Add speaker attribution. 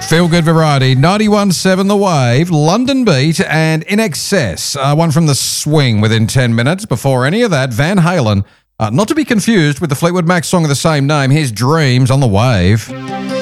Speaker 1: Feel Good Variety, 91.7 The Wave, London Beat, and In Excess. One from the swing within 10 minutes. Before any of that, Van Halen. Not to be confused with the Fleetwood Mac song of the same name. Here's Dreams on The Wave.